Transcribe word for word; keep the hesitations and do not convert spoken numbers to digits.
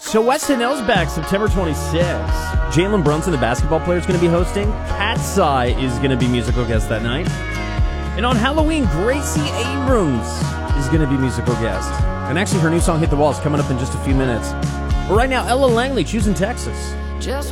So West N L's back September twenty-sixth. Jalen Brunson, the basketball player, is going to be hosting. Katseye is going to be musical guest that night. And on Halloween, Gracie Abrams is going to be musical guest. And actually, her new song, Hit the Wall, is coming up in just a few minutes. But right now, Ella Langley, choosing Texas. Just